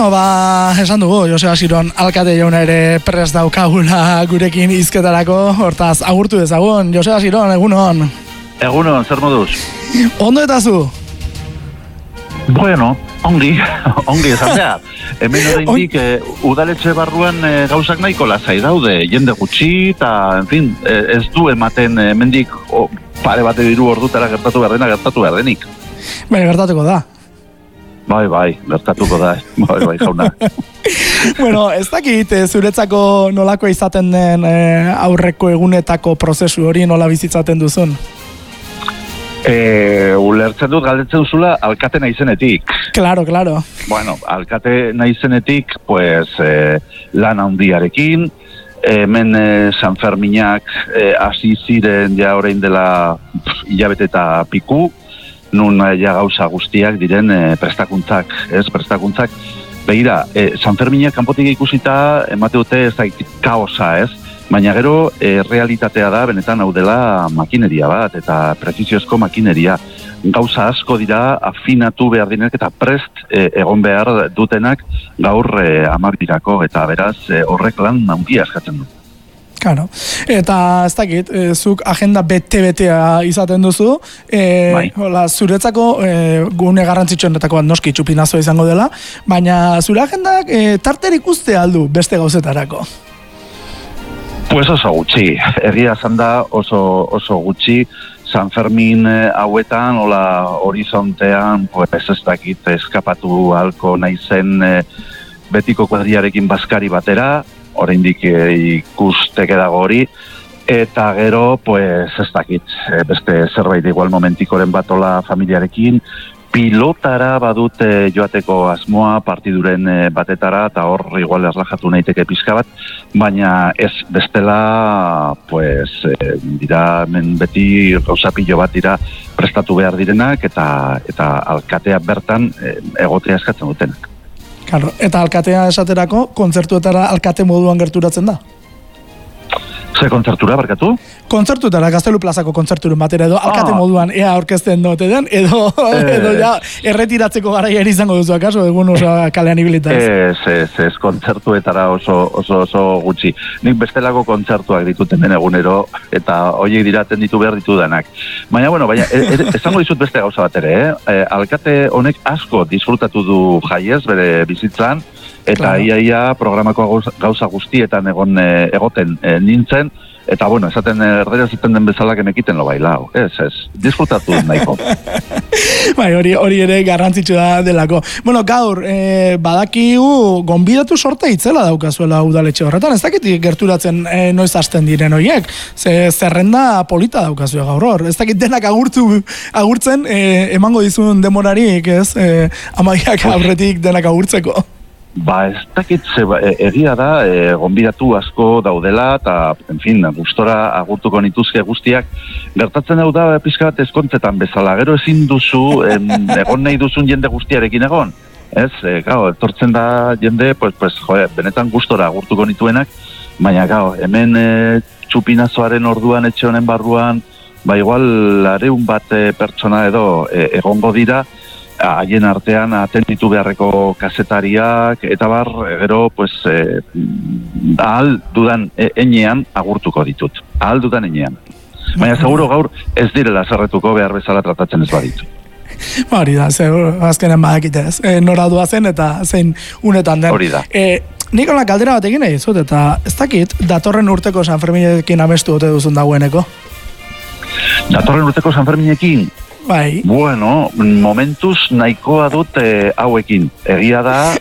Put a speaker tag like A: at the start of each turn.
A: Bueno, esan dugu, Joseba Siron, alkate jauna ere prest daukagula gurekin hizketarako, hortaz, agurtu dezagun. Joseba Siron, egunon.
B: Egunon, zer moduz?
A: Ondo eta zu?
B: Bueno, ongi esan behar. Hemen oraindik udaletxe barruan gauzak nahiko lasai daude, jende gutxi, eta, en fin, ez du ematen hemendik pare bate diru ordutara gertatu behar denik.
A: Bene, gertatuko da.
B: Bai, gertatuko da, bai, jauna.
A: Bueno, ez dakit, zuretzako nolako izaten den aurreko egunetako prozesu hori nola bizitzaten duzun?
B: Ulertzen dut galdetzen duzula alkate naizenetik.
A: Claro.
B: Bueno, alkate naizenetik, pues, lan handiarekin, hemen San Ferminak hasi ziren ja orain dela hilabete eta piku, nun ja gauza guztiak diren prestakuntzak. Begira, San Ferminak kanpotik ikusita emate dute ez da kaosa, ez? Baina gero realitatea da benetan hau dela makineria bat eta preziziozko makineria. Gauza asko dira afinatu behar direnak eta prest egon behar dutenak gaur amarirako eta beraz horrek lan handia eskatzen du.
A: Claro. Eta ez dakit, zuk agenda bete-betea izaten duzu, hola, zuretzako gune garrantzitsuenetako noski txupinazoa izango dela, baina zure agendak tarterik uste aldu beste gauzetarako?
B: Pues oso gutxi, egia esan da oso gutxi, San Fermin hauetan, horizontean, pues ez dakit eskapatu halko naizen betiko kuadriarekin baskari batera, oraindik ikusteke dago hori, eta gero, pues, ez dakit, beste zerbait igual momentikoren batola familiarekin, pilotara badut joateko asmoa partiduren batetara, eta hor igual erlajatu nahiteke pizka bat, baina ez bestela, pues, dira, men beti gauzapillo bat dira prestatu behar direnak, eta alkatea bertan egotea eskatzen dutenak.
A: Claro, eta alkatea esaterako, kontzertuetara alkate moduan gerturatzen da?
B: Ze kontzertura, barkatu?
A: Kontzertuetara, Gaztelu plazako kontzerturen batera edo alkate moduan ea aurkezten dute den, edo ja erretiratzeko garaian izango duzu akaso, egun oso kalean ibilitaz.
B: Ez, kontzertuetara oso gutxi. Nik bestelako kontzertuak dituten den egunero, eta horiek diraten ditu behar ditu denak. Baina, esango dizut beste gauza bat ere, alkate honek asko disfrutatu du jaiez bere bizitzan, eta ia programako gauza guztietan egoten nintzen, eta esaten erdera ziten den bezala kenekiten lo bailao. Ez, disfrutatu nahiko.
A: Bai, hori ere garrantzitsu da delako. Bueno, gaur, badakigu gonbidatu sorte itzela daukazuela udaletxe horretan, ez dakit gerturatzen noiz hasten diren horiek, zerrenda polita daukazue gaur hor, ez dakit denak agurtzen emango dizun demorarik, ez, amaiak aurretik denak agurtzeko.
B: Ez dakit, egia da, gonbidatu asko daudela, eta, en fin, gustora agurtuko nituzke guztiak. Gertatzen hau da, pizka bat ezkontzetan bezala, gero ezin duzu, egon nahi duzun jende guztiarekin egon. Ez, etortzen da jende, benetan gustora agurtuko nituenak, baina, hemen txupinazoaren orduan, etxe honen barruan, igual, 200 bat pertsona edo egongo dira, haien artean atenditu beharreko kazetariak, eta gero, ahal dudan enean agurtuko ditut. Ahal dudan enean. Baina seguro gaur ez direla zerretuko behar bezala tratatzen ez baditu.
A: Hori da, azkenen badakitez. Nora duazen eta zein unetan den.
B: Hori da.
A: Nik hola kaldera batekin nahi zut, eta ez dakit, datorren urteko San Ferminekin amestu dute duzun dagoeneko?
B: Datorren urteko San Ferminekin?
A: Bai.
B: Bueno, momentuz nahikoa dut hauekin. Egia da,